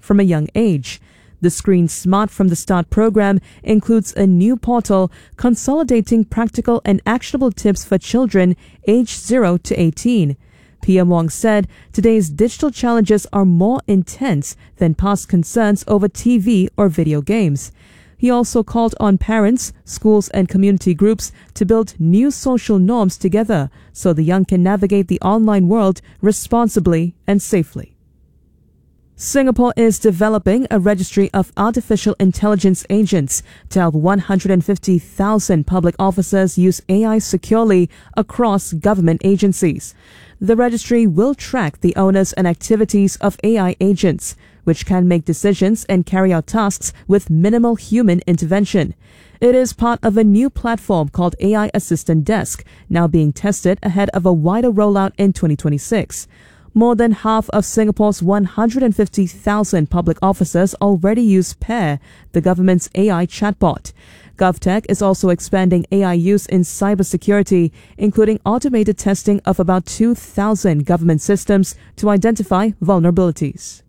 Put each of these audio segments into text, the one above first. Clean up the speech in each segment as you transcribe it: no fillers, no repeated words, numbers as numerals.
from a young age. The Screen Smart from the Start program includes a new portal consolidating practical and actionable tips for children aged 0 to 18. PM Wong said today's digital challenges are more intense than past concerns over TV or video games. He also called on parents, schools and community groups to build new social norms together so the young can navigate the online world responsibly and safely. Singapore is developing a registry of artificial intelligence agents to help 150,000 public officers use AI securely across government agencies. The registry will track the owners and activities of AI agents, which can make decisions and carry out tasks with minimal human intervention. It is part of a new platform called AI Assistant Desk, now being tested ahead of a wider rollout in 2026. More than half of Singapore's 150,000 public officers already use Pair, the government's AI chatbot. GovTech is also expanding AI use in cybersecurity, including automated testing of about 2,000 government systems to identify vulnerabilities.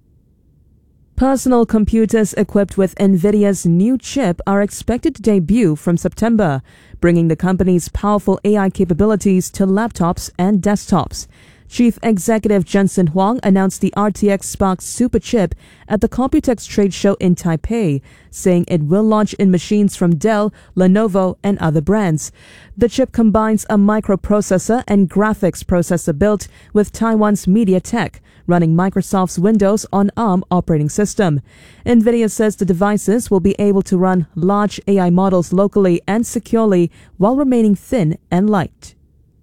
Personal computers equipped with NVIDIA's new chip are expected to debut from September, bringing the company's powerful AI capabilities to laptops and desktops. Chief Executive Jensen Huang announced the RTX Spark Superchip at the Computex trade show in Taipei, saying it will launch in machines from Dell, Lenovo, and other brands. The chip combines a microprocessor and graphics processor built with Taiwan's MediaTek, running Microsoft's Windows on ARM operating system. NVIDIA says the devices will be able to run large AI models locally and securely while remaining thin and light.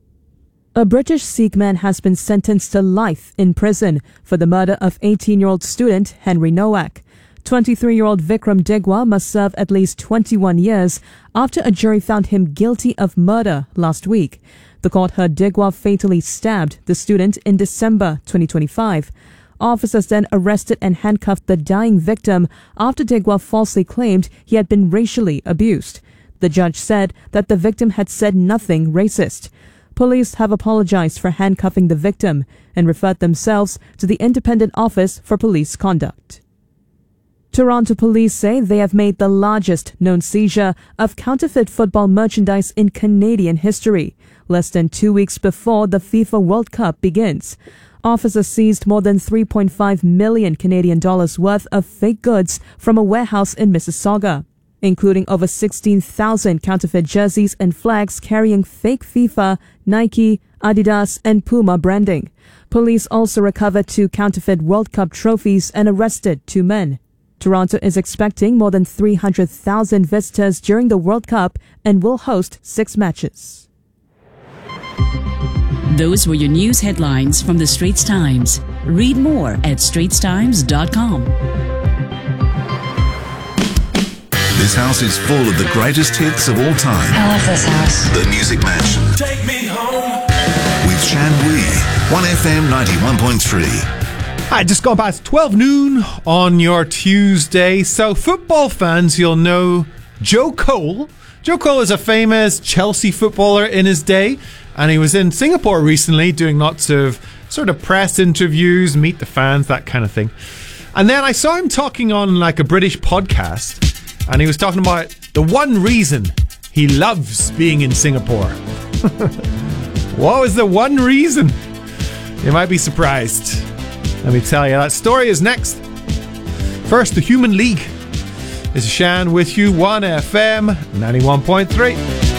A British Sikh man has been sentenced to life in prison for the murder of 18-year-old student Henry Nowak. 23-year-old Vikram Digwa must serve at least 21 years after a jury found him guilty of murder last week. The court heard Digwa fatally stabbed the student in December 2025. Officers then arrested and handcuffed the dying victim after Digwa falsely claimed he had been racially abused. The judge said that the victim had said nothing racist. Police have apologized for handcuffing the victim and referred themselves to the Independent Office for Police Conduct. Toronto police say they have made the largest known seizure of counterfeit football merchandise in Canadian history, less than 2 weeks before the FIFA World Cup begins. Officers seized more than 3.5 million Canadian dollars worth of fake goods from a warehouse in Mississauga, including over 16,000 counterfeit jerseys and flags carrying fake FIFA, Nike, Adidas, and Puma branding. Police also recovered 2 counterfeit World Cup trophies and arrested 2 men. Toronto is expecting more than 300,000 visitors during the World Cup and will host 6 matches. Those were your news headlines from the Straits Times. Read more at straitstimes.com. This house is full of the greatest hits of all time. I love this house. The Music Mansion. Take me home. With Shan Wee. 1FM 91.3. Hi, just gone past 12 noon on your Tuesday. So football fans, you'll know Joe Cole. Joe Cole is a famous Chelsea footballer in his day. And he was in Singapore recently doing lots of sort of press interviews, meet the fans, that kind of thing. And then I saw him talking on like a British podcast. And he was talking about the one reason he loves being in Singapore. What was the one reason? You might be surprised. Let me tell you, that story is next. First, the Human League. This is Shan with you, 1FM 91.3.